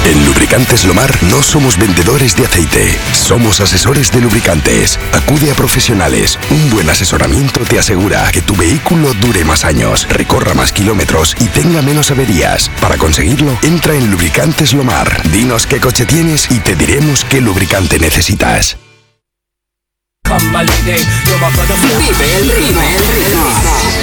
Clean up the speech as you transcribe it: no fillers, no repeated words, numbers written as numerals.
En Lubricantes Lomar no somos vendedores de aceite, somos asesores de lubricantes. Acude a profesionales. Un buen asesoramiento te asegura que tu vehículo dure más años, recorra más kilómetros y tenga menos averías. Para conseguirlo, entra en Lubricantes Lomar. Dinos qué coche tienes y te diremos qué lubricante necesitas. Vive el ritmo.